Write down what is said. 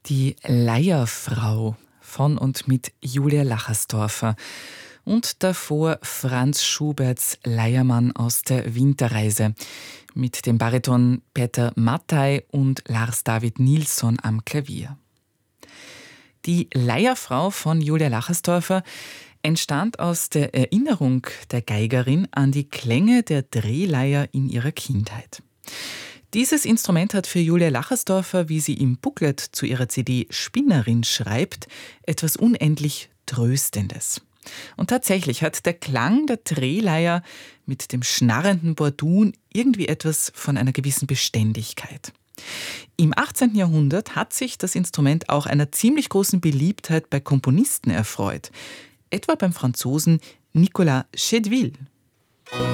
Die Leierfrau von und mit Julia Lachersdorfer und davor Franz Schuberts Leiermann aus der Winterreise mit dem Bariton Peter Mattei und Lars David Nilsson am Klavier. Die Leierfrau von Julia Lachersdorfer entstand aus der Erinnerung der Geigerin an die Klänge der Drehleier in ihrer Kindheit. Dieses Instrument hat für Julia Lachersdorfer, wie sie im Booklet zu ihrer CD Spinnerin schreibt, etwas unendlich Tröstendes. Und tatsächlich hat der Klang der Drehleier mit dem schnarrenden Bordun irgendwie etwas von einer gewissen Beständigkeit. Im 18. Jahrhundert hat sich das Instrument auch einer ziemlich großen Beliebtheit bei Komponisten erfreut, etwa beim Franzosen Nicolas Chedeville.